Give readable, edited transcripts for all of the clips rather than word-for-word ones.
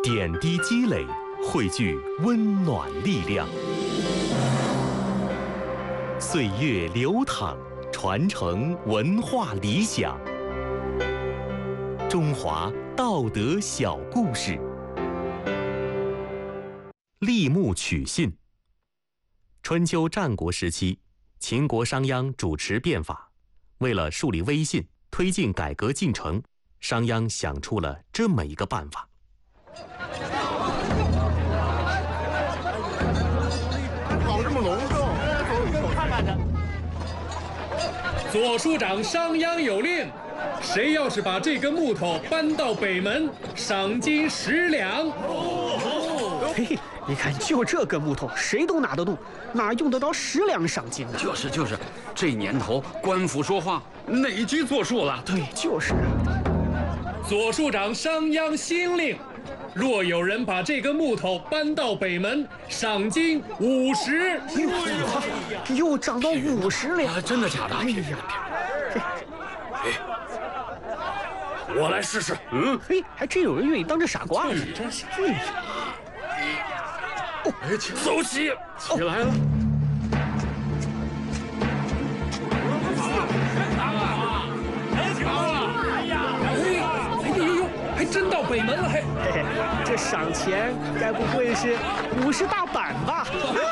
点滴积累，汇聚温暖力量。岁月流淌，传承文化理想。中华道德小故事。立木取信。春秋战国时期，秦国商鞅主持变法，为了树立威信，推进改革进程，商鞅想出了这么一个办法。 搞这么隆重，走看看去。 左庶长商鞅有令，谁要是把这根木头搬到北门，赏金10两。 嘿，你看，就这根木头，谁都拿得动，哪用得着10两赏金呢？ 就是，这年头官府说话，哪句作数了？ 对，就是。 左庶长商鞅新令，若有人把这根木头搬到北门，赏金50。 又涨到50两， 真的假的？ 哎呀， 我来试试。 嘿，还真有人愿意当这傻瓜呢。 真是。 走起！ 起来了。 还真到北门了，嘿， 这赏钱该不会是50大板吧？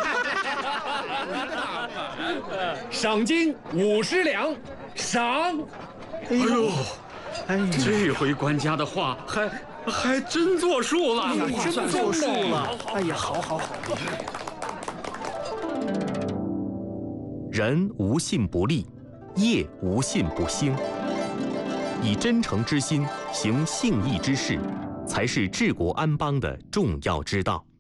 赏金50两，赏！ 哎呦， 哎呀， 这回官家的话还真作数了， 真作数了。哎呀，好。 人无信不立，业无信不兴。以真诚之心行信义之事，才是治国安邦的重要之道。